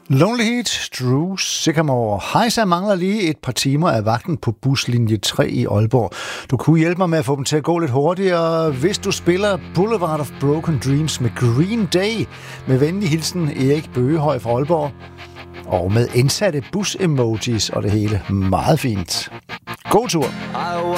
Lonely Heat, Drew Sycamore. Hejsa mangler lige et par timer af vagten på buslinje 3 i Aalborg. Du kunne hjælpe mig med at få dem til at gå lidt hurtigere, hvis du spiller Boulevard of Broken Dreams med Green Day. Med venlig hilsen Erik Bøgehøj fra Aalborg. Og med indsatte bus-emojis og det hele. Meget fint. God tur.